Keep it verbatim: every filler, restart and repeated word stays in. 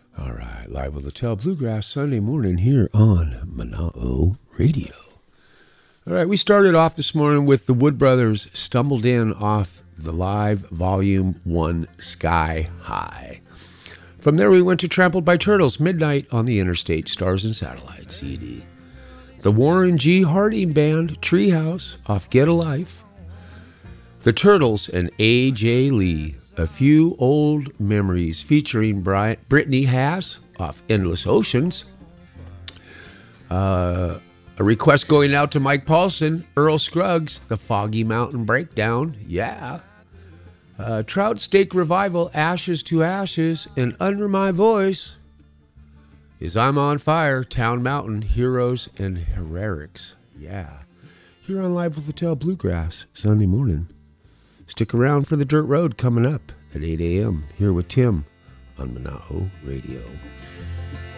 All right, live with Littell Bluegrass Sunday morning here on Mana'o Radio. All right, we started off this morning with the Wood Brothers Stumbled In off the live Volume one Sky High. From there we went to Trampled by Turtles, Midnight on the Interstate, Stars and Satellite C D. The Warren G. Harding Band, Treehouse off Get a Life. The Turtles and A J. Lee, A Few Old Memories, featuring Bri- Brittany Haas off Endless Oceans. Uh, a request going out to Mike Paulson, Earl Scruggs, The Foggy Mountain Breakdown, yeah. Uh, Trout Steak Revival, Ashes to Ashes, and Under My Voice is I'm on Fire, Town Mountain, Heroes and Hererics, yeah. Here on Live with Littell Bluegrass, Sunday morning. Stick around for the Dirt Road coming up at eight a.m. here with Tim on Mana'o Radio.